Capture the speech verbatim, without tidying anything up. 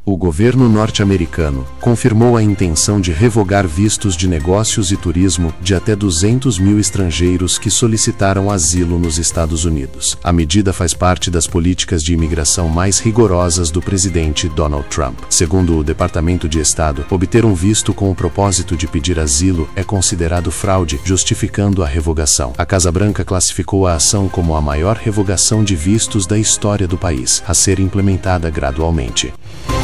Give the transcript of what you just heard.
O governo norte-americano confirmou a intenção de revogar vistos de negócios e turismo de até duzentos mil estrangeiros que solicitaram asilo nos Estados Unidos. A medida faz parte das políticas de imigração mais rigorosas do presidente Donald Trump. Segundo o Departamento de Estado, obter um visto com o propósito de pedir asilo é considerado fraude, justificando a revogação. A Casa Branca classificou a ação como a maior revogação de vistos da história do país, a ser implementada gradualmente.